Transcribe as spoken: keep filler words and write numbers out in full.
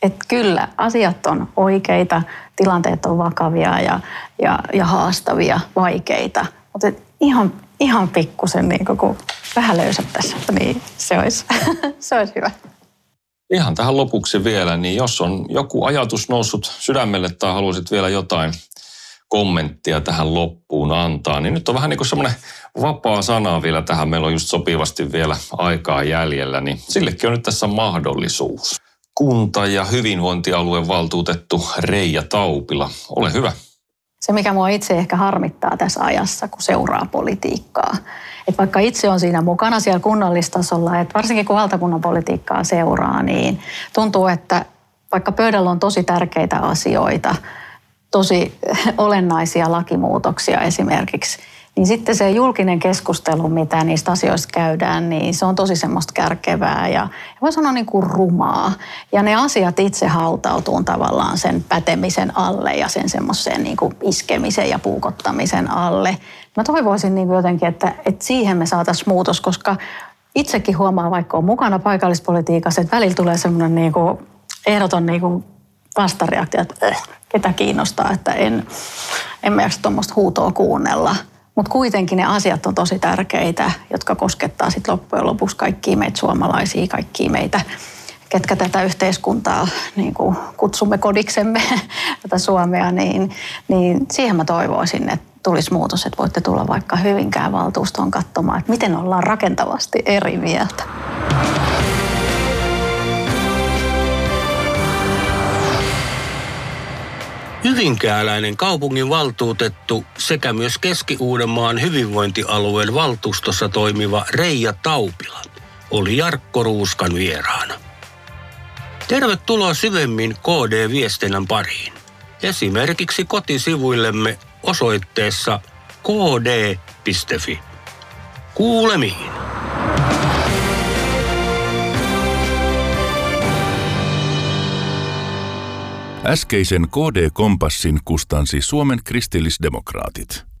Että kyllä, asiat on oikeita, tilanteet on vakavia ja, ja, ja haastavia, vaikeita. Mutta ihan, ihan pikkusen, niin kun vähän löysättäisiin, niin se olisi, se olisi hyvä. Ihan tähän lopuksi vielä, niin jos on joku ajatus noussut sydämelle tai haluaisit vielä jotain kommenttia tähän loppuun antaa, niin nyt on vähän niin kuin semmoinen vapaa sana vielä tähän. Meillä on just sopivasti vielä aikaa jäljellä, niin sillekin on nyt tässä mahdollisuus. Kunta- ja hyvinvointialueen valtuutettu Reija Taupila, ole hyvä. Se, mikä mua itse ehkä harmittaa tässä ajassa, kun seuraa politiikkaa. Että vaikka itse on siinä mukana siellä kunnallistasolla, että varsinkin kun valtakunnan politiikkaa seuraa, niin tuntuu, että vaikka pöydällä on tosi tärkeitä asioita, tosi olennaisia lakimuutoksia esimerkiksi, niin sitten se julkinen keskustelu, mitä niistä asioista käydään, niin se on tosi semmoista kärkevää ja voi sanoa niin kuin rumaa. Ja ne asiat itse hautautuu tavallaan sen pätemisen alle ja sen semmoiseen niin kuin iskemisen ja puukottamisen alle. Mä toivoisin niin kuin jotenkin, että, että siihen me saataisiin muutos, koska itsekin huomaa, vaikka on mukana paikallispolitiikassa, että välillä tulee semmoinen niin kuin ehdoton niin kuin vastareaktio, että äh, ketä kiinnostaa, että en, en mä jaksa tuommoista huutoa kuunnella. Mutta kuitenkin ne asiat on tosi tärkeitä, jotka koskettaa sitten loppujen lopuksi kaikkia meitä suomalaisia, kaikkia meitä, ketkä tätä yhteiskuntaa niin kuin kutsumme kodiksemme, tätä Suomea, niin, niin siihen mä toivoisin, että tulisi muutos, että voitte tulla vaikka Hyvinkään valtuustoon katsomaan, että miten ollaan rakentavasti eri mieltä. Hyvinkääläinen kaupunginvaltuutettu sekä myös Keski-Uudenmaan hyvinvointialueen valtuustossa toimiva Reija Taupila oli Jarkko Ruuskan vieraana. Tervetuloa syvemmin K D-viestinnän pariin. Esimerkiksi kotisivuillemme osoitteessa k d piste f i. Kuulemiin. Äskeisen K D-kompassin kustansi Suomen kristillisdemokraatit.